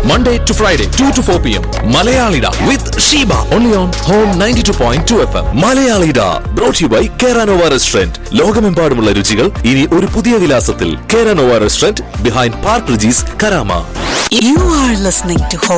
Monday to Friday, 2 to 4 p.m. Malayalida with Sheba. Only on Home 92.2 FM. Malayalida. Brought to you by Keranova Restaurant. ലോകമെമ്പാടുമുള്ള രുചികൾ ഇനി ഒരു പുതിയ വിലാസത്തിൽ. Keranova Restaurant behind Park Regis, Karama. You are listening to Home